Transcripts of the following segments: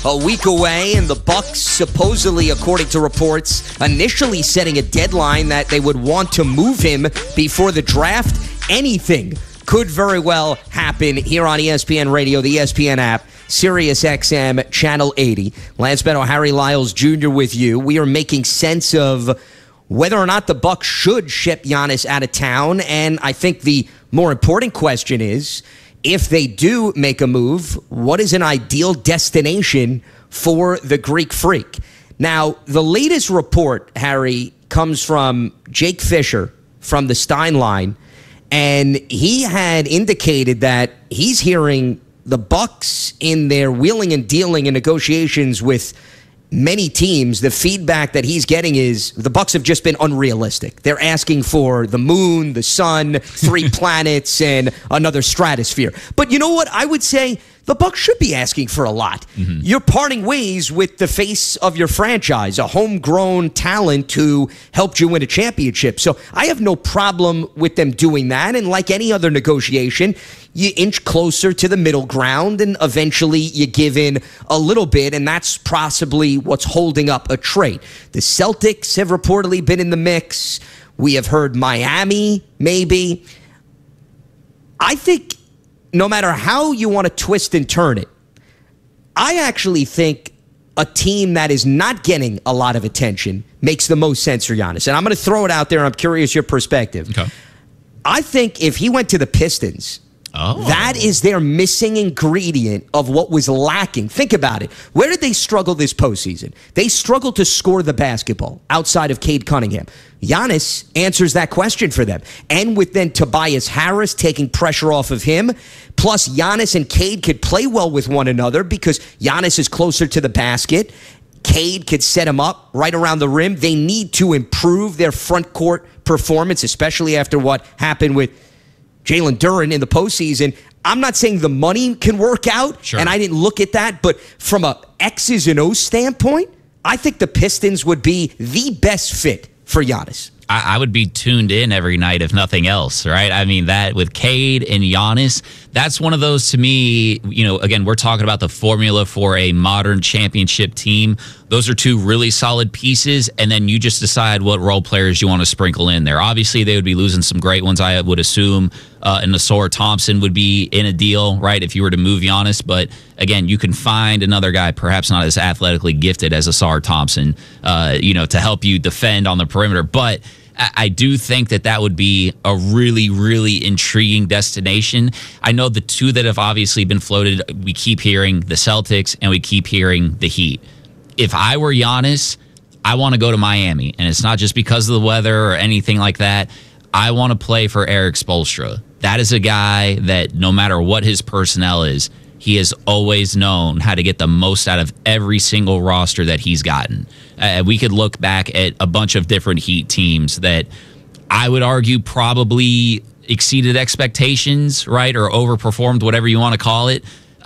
a week away, and the Bucks supposedly, according to reports, initially setting a deadline that they would want to move him before the draft. Anything could very well happen here on ESPN Radio, the ESPN app, Sirius XM, Channel 80. Lance Beto, Harry Lyles Jr. with you. We are making sense of whether or not the Bucks should ship Giannis out of town, and I think the more important question is, if they do make a move, what is an ideal destination for the Greek Freak? Now, the latest report, Harry, comes from Jake Fisher from the Stein Line, and he had indicated that he's hearing the Bucks in their wheeling and dealing and negotiations with many teams, the feedback that he's getting is the Bucks have just been unrealistic. They're asking for the moon, the sun, 3 planets, and another stratosphere. But you know what? I would say the Bucks should be asking for a lot. Mm-hmm. You're parting ways with the face of your franchise, a homegrown talent who helped you win a championship. So I have no problem with them doing that. And like any other negotiation, you inch closer to the middle ground, and eventually you give in a little bit, and that's possibly what's holding up a trade. The Celtics have reportedly been in the mix. We have heard Miami, maybe. I think no matter how you want to twist and turn it, I actually think a team that is not getting a lot of attention makes the most sense for Giannis. And I'm going to throw it out there. I'm curious your perspective. Okay. I think if he went to the Pistons, that is their missing ingredient of what was lacking. Think about it. Where did they struggle this postseason? They struggled to score the basketball outside of Cade Cunningham. Giannis answers that question for them. And with then Tobias Harris taking pressure off of him, plus Giannis and Cade could play well with one another because Giannis is closer to the basket. Cade could set him up right around the rim. They need to improve their front court performance, especially after what happened with Jalen Duren in the postseason. I'm not saying the money can work out, and I didn't look at that, but from a X's and O's standpoint, I think the Pistons would be the best fit for Giannis. I would be tuned in every night if nothing else, right? I mean, that with Cade and Giannis, that's one of those, to me, you know, again, we're talking about the formula for a modern championship team. Those are 2 really solid pieces, and then you just decide what role players you want to sprinkle in there. Obviously, they would be losing some great ones, I would assume, and Ausar Thompson would be in a deal, right, if you were to move Giannis. But, again, you can find another guy, perhaps not as athletically gifted as Ausar Thompson, to help you defend on the perimeter. But I do think that would be a really, really intriguing destination. I know the 2 that have obviously been floated, we keep hearing the Celtics and we keep hearing the Heat. If I were Giannis, I want to go to Miami. And it's not just because of the weather or anything like that. I want to play for Erik Spoelstra. That is a guy that no matter what his personnel is, he has always known how to get the most out of every single roster that he's gotten. We could look back at a bunch of different Heat teams that I would argue probably exceeded expectations, right, or overperformed, whatever you want to call it.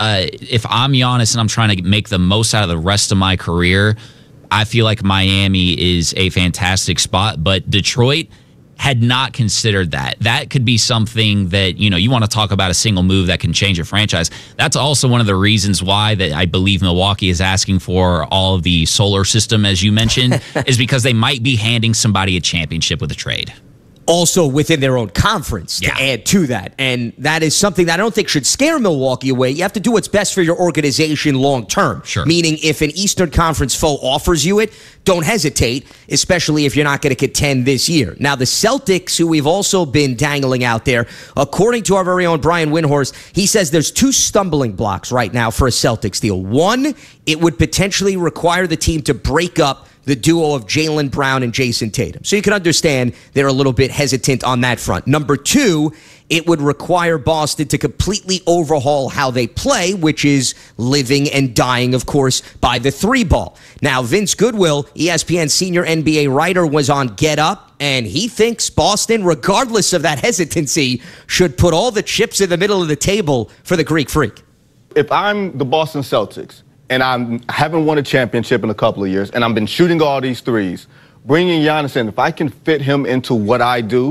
If I'm Giannis and I'm trying to make the most out of the rest of my career, I feel like Miami is a fantastic spot, but Detroit had not considered that. That could be something that, you want to talk about a single move that can change a franchise. That's also one of the reasons why that I believe Milwaukee is asking for all of the solar system, as you mentioned, is because they might be handing somebody a championship with a trade. Also within their own conference to add to that. And that is something that I don't think should scare Milwaukee away. You have to do what's best for your organization long term. Sure. Meaning if an Eastern Conference foe offers you it, don't hesitate, especially if you're not going to contend this year. Now, the Celtics, who we've also been dangling out there, according to our very own Brian Windhorst, he says there's 2 stumbling blocks right now for a Celtics deal. One, it would potentially require the team to break up the duo of Jaylen Brown and Jason Tatum. So you can understand they're a little bit hesitant on that front. Number 2, it would require Boston to completely overhaul how they play, which is living and dying, of course, by the 3-ball. Now, Vince Goodwill, ESPN senior NBA writer, was on Get Up, and he thinks Boston, regardless of that hesitancy, should put all the chips in the middle of the table for the Greek Freak. If I'm the Boston Celtics, and I haven't won a championship in a couple of years, and I've been shooting all these threes, bringing Giannis in, if I can fit him into what I do,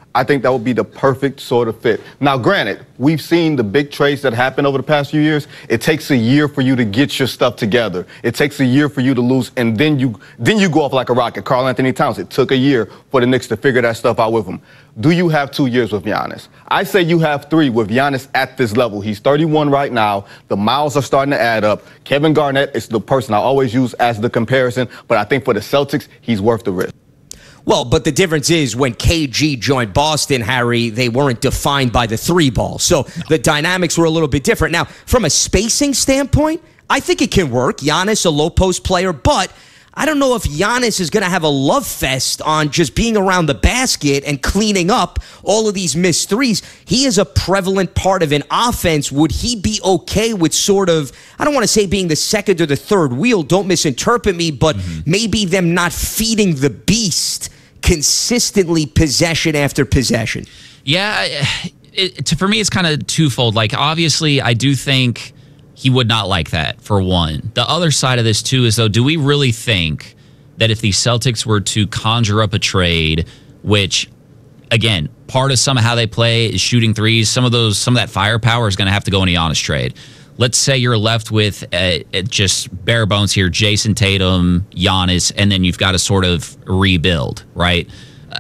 I think that would be the perfect sort of fit. Now, granted, we've seen the big trades that happen over the past few years. It takes a year for you to get your stuff together. It takes a year for you to lose, and then you go off like a rocket. Karl Anthony Towns, it took a year for the Knicks to figure that stuff out with him. Do you have 2 years with Giannis? I say you have 3 with Giannis at this level. He's 31 right now. The miles are starting to add up. Kevin Garnett is the person I always use as the comparison, but I think for the Celtics, he's worth the risk. Well, but the difference is when KG joined Boston, Harry, they weren't defined by the 3 ball. So the dynamics were a little bit different. Now, from a spacing standpoint, I think it can work. Giannis, a low post player, but I don't know if Giannis is going to have a love fest on just being around the basket and cleaning up all of these missed threes. He is a prevalent part of an offense. Would he be okay with sort of, I don't want to say being the second or the third wheel, don't misinterpret me, but maybe them not feeding the beast consistently possession after possession? Yeah, for me, it's kind of twofold. Like, obviously, I do think he would not like that, for one. The other side of this, too, is, though, do we really think that if the Celtics were to conjure up a trade, which, again, part of some of how they play is shooting threes, some of that firepower is going to have to go in a Giannis trade. Let's say you're left with just bare bones here, Jason Tatum, Giannis, and then you've got to sort of rebuild, right?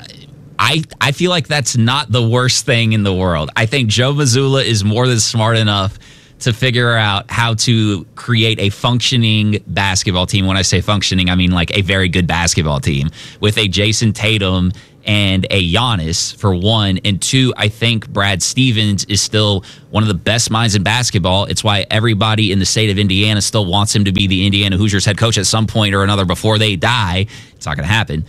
I feel like that's not the worst thing in the world. I think Joe Mazzulla is more than smart enough to figure out how to create a functioning basketball team. When I say functioning, I mean like a very good basketball team with a Jason Tatum and a Giannis, for one. And two, I think Brad Stevens is still one of the best minds in basketball. It's why everybody in the state of Indiana still wants him to be the Indiana Hoosiers head coach at some point or another before they die. It's not going to happen.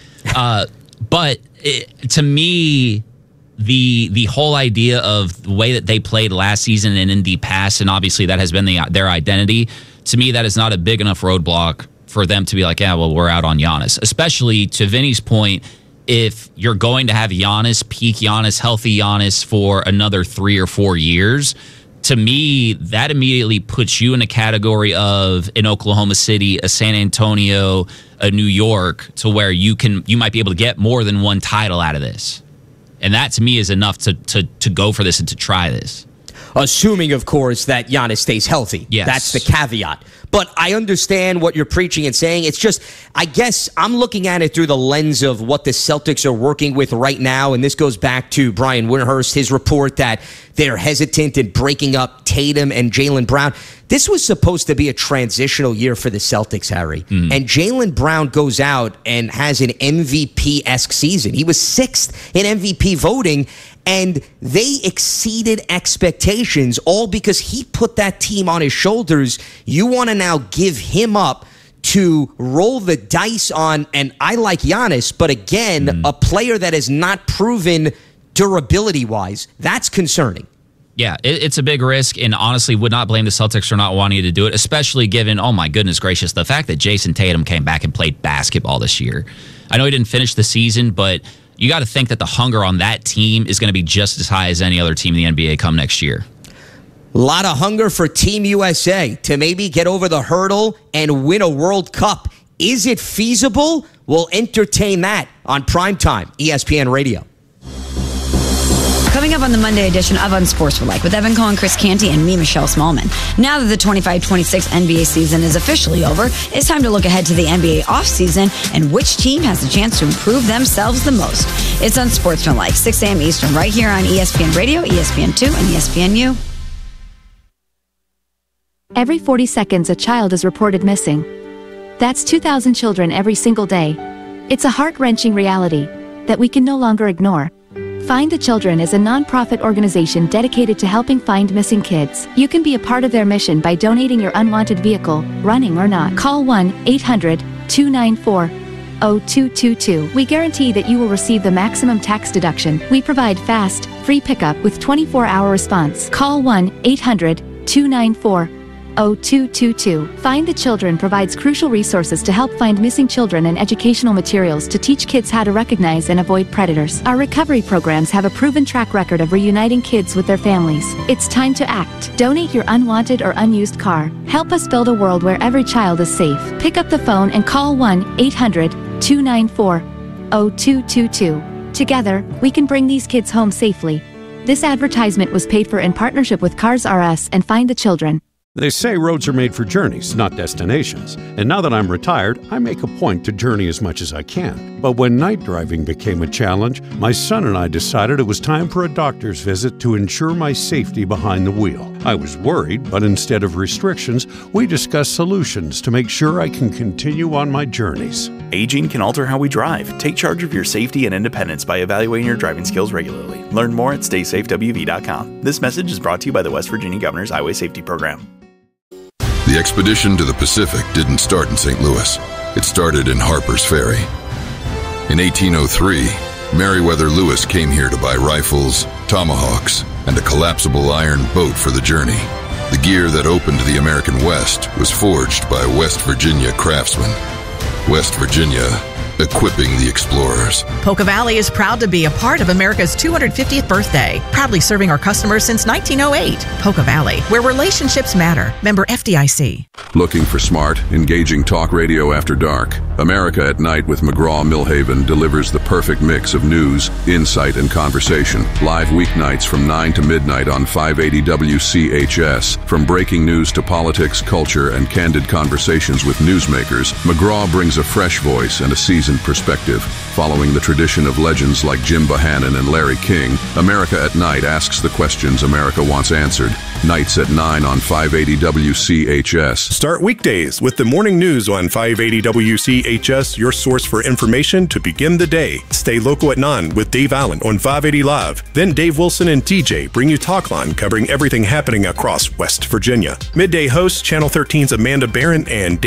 But to me, the whole idea of the way that they played last season and in the past, and obviously that has been their identity, to me that is not a big enough roadblock for them to be like, yeah, well, we're out on Giannis. Especially to Vinny's point, if you're going to have Giannis, peak Giannis, healthy Giannis for another 3 or 4 years, to me, that immediately puts you in a category of an Oklahoma City, a San Antonio, a New York, to where you might be able to get more than one title out of this. And that, to me, is enough to go for this and to try this. Assuming, of course, that Giannis stays healthy. Yes. That's the caveat. But I understand what you're preaching and saying. It's just, I guess I'm looking at it through the lens of what the Celtics are working with right now. And this goes back to Brian Windhorst, his report that they're hesitant in breaking up Tatum and Jaylen Brown. This was supposed to be a transitional year for the Celtics, Harry. And Jaylen Brown goes out and has an MVP-esque season. He was 6th in MVP voting, and they exceeded expectations, all because he put that team on his shoulders. You want to now give him up to roll the dice on, and I like Giannis, but again, a player that has not proven durability-wise. That's concerning. Yeah, it's a big risk, and honestly would not blame the Celtics for not wanting to do it, especially given, oh my goodness gracious, the fact that Jason Tatum came back and played basketball this year. I know he didn't finish the season, but you got to think that the hunger on that team is going to be just as high as any other team in the NBA come next year. A lot of hunger for Team USA to maybe get over the hurdle and win a World Cup. Is it feasible? We'll entertain that on Primetime, ESPN Radio. Coming up on the Monday edition of Unsportsmanlike with Evan Cohen, Chris Canty, and me, Michelle Smallman. Now that the 25-26 NBA season is officially over, it's time to look ahead to the NBA offseason and which team has a chance to improve themselves the most. It's Unsportsmanlike, 6 a.m. Eastern, right here on ESPN Radio, ESPN2, and ESPNU. Every 40 seconds, a child is reported missing. That's 2,000 children every single day. It's a heart-wrenching reality that we can no longer ignore. Find the Children is a non-profit organization dedicated to helping find missing kids. You can be a part of their mission by donating your unwanted vehicle, running or not. Call 1-800-294-0222. We guarantee that you will receive the maximum tax deduction. We provide fast, free pickup with 24-hour response. Call 1-800-294-0222. Find the Children provides crucial resources to help find missing children and educational materials to teach kids how to recognize and avoid predators. Our recovery programs have a proven track record of reuniting kids with their families. It's time to act. Donate your unwanted or unused car. Help us build a world where every child is safe. Pick up the phone and call 1-800-294-0222. Together, we can bring these kids home safely. This advertisement was paid for in partnership with Cars R Us and Find the Children. They say roads are made for journeys, not destinations. And now that I'm retired, I make a point to journey as much as I can. But when night driving became a challenge, my son and I decided it was time for a doctor's visit to ensure my safety behind the wheel. I was worried, but instead of restrictions, we discussed solutions to make sure I can continue on my journeys. Aging can alter how we drive. Take charge of your safety and independence by evaluating your driving skills regularly. Learn more at StaySafeWV.com. This message is brought to you by the West Virginia Governor's Highway Safety Program. The expedition to the Pacific didn't start in St. Louis. It started in Harper's Ferry. In 1803, Meriwether Lewis came here to buy rifles, tomahawks, and a collapsible iron boat for the journey. The gear that opened the American West was forged by West Virginia craftsmen. West Virginia, equipping the explorers. Polka Valley is proud to be a part of America's 250th birthday, proudly serving our customers since 1908. Polka Valley, where relationships matter. Member FDIC. Looking for smart, engaging talk radio after dark? America at Night with McGraw-Milhaven delivers the perfect mix of news, insight, and conversation. Live weeknights from 9 to midnight on 580 WCHS. From breaking news to politics, culture, and candid conversations with newsmakers, McGraw brings a fresh voice and a seasoned perspective. Following the tradition of legends like Jim Bohannon and Larry King, America at Night asks the questions America wants answered. Nights at 9 on 580 WCHS. Start weekdays with the morning news on 580 WCHS, your source for information to begin the day. Stay local at 9 with Dave Allen on 580 Live. Then Dave Wilson and TJ bring you Talkline, covering everything happening across West Virginia. Midday hosts Channel 13's Amanda Barron and Dave